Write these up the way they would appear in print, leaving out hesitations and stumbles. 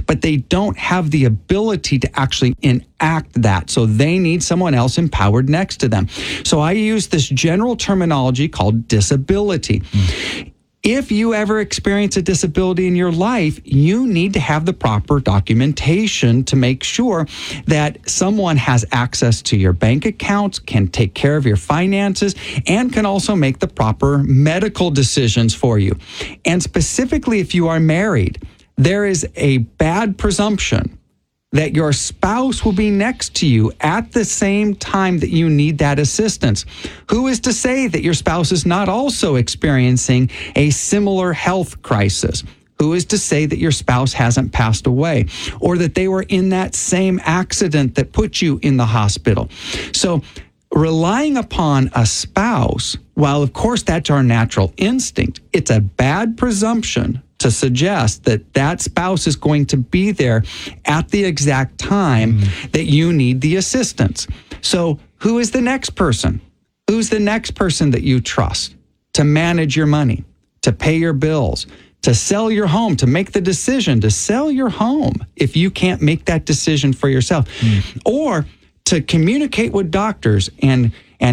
but they don't have the ability to actually enact that. So they need someone else empowered next to them. So I use this general terminology called disability. If you ever experience a disability in your life, you need to have the proper documentation to make sure that someone has access to your bank accounts, can take care of your finances, and can also make the proper medical decisions for you. And specifically, if you are married, there is a bad presumption that your spouse will be next to you at the same time that you need that assistance. Who is to say that your spouse is not also experiencing a similar health crisis? Who is to say that your spouse hasn't passed away or that they were in that same accident that put you in the hospital? So relying upon a spouse, while of course that's our natural instinct, it's a bad presumption to suggest that that spouse is going to be there at the exact time that you need the assistance. So who is the next person? Who's the next person that you trust to manage your money, to pay your bills, to sell your home, to make the decision to sell your home if you can't make that decision for yourself, or to communicate with doctors and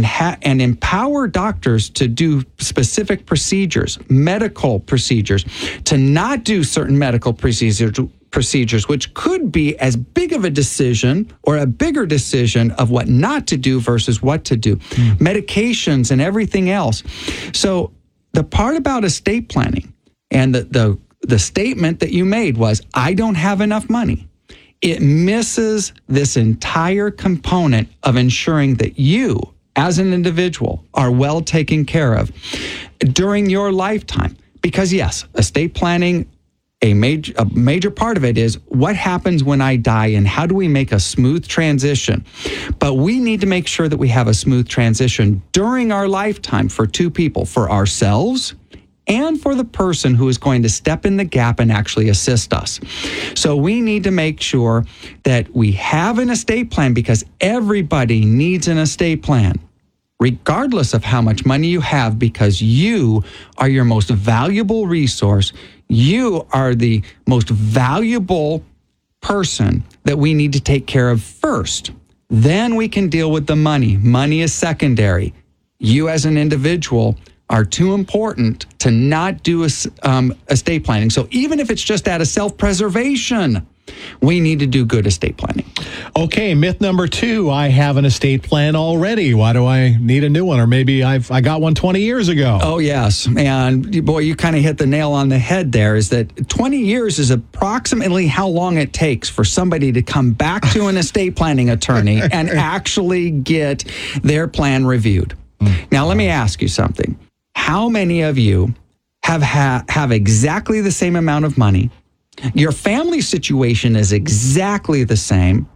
empower doctors to do specific procedures, medical procedures, to not do certain medical procedures, which could be as big of a decision or a bigger decision of what not to do versus what to do, medications and everything else. So the part about estate planning and the statement that you made was, I don't have enough money. It misses this entire component of ensuring that you, as an individual, are well taken care of during your lifetime. Because yes, estate planning, a major part of it is what happens when I die and how do we make a smooth transition. But we need to make sure that we have a smooth transition during our lifetime for two people, for ourselves and for the person who is going to step in the gap and actually assist us. So we need to make sure that we have an estate plan, because everybody needs an estate plan, regardless of how much money you have, because you are your most valuable resource. You are the most valuable person that we need to take care of first. Then we can deal with the money. Money is secondary. You as an individual are too important to not do estate planning. So even if it's just out of self-preservation, we need to do good estate planning. Okay, myth number 2, I have an estate plan already. Why do I need a new one? Or maybe I got one 20 years ago. Oh, yes. And boy, you kind of hit the nail on the head there, is that 20 years is approximately how long it takes for somebody to come back to an estate planning attorney and actually get their plan reviewed. Now, let me ask you something. How many of you have exactly the same amount of money? Your family situation is exactly the same,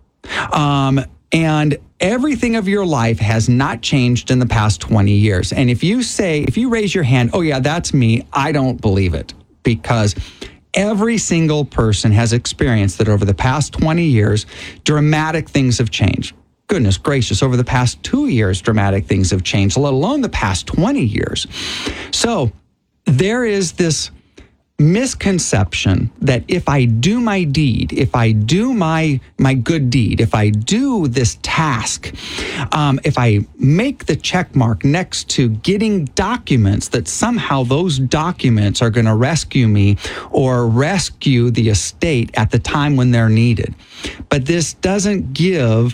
and everything of your life has not changed in the past 20 years. And if you raise your hand, oh yeah, that's me, I don't believe it, because every single person has experienced that over the past 20 years, dramatic things have changed. Goodness gracious, over the past 2 years, dramatic things have changed, let alone the past 20 years. So there is this misconception that if I do my deed, if I do my good deed, if I do this task, if I make the check mark next to getting documents, that somehow those documents are going to rescue me or rescue the estate at the time when they're needed. But this doesn't give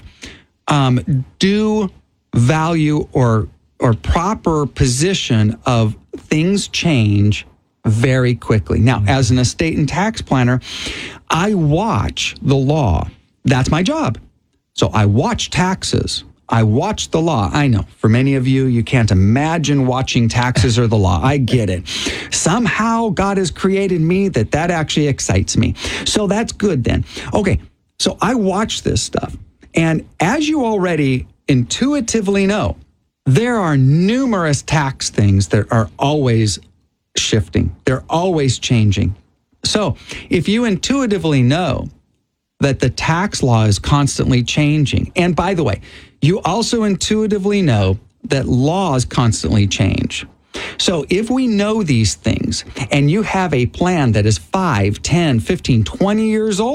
due value or proper position of things change very quickly. Now, as an estate and tax planner, I watch the law. That's my job. So I watch taxes. I watch the law. I know for many of you, you can't imagine watching taxes or the law. I get it. Somehow God has created me that actually excites me. So that's good then. Okay, so I watch this stuff. And as you already intuitively know, there are numerous tax things that are always shifting. They're always changing. So if you intuitively know that the tax law is constantly changing, and by the way, you also intuitively know that laws constantly change. So if we know these things and you have a plan that is 5, 10, 15, 20 years old,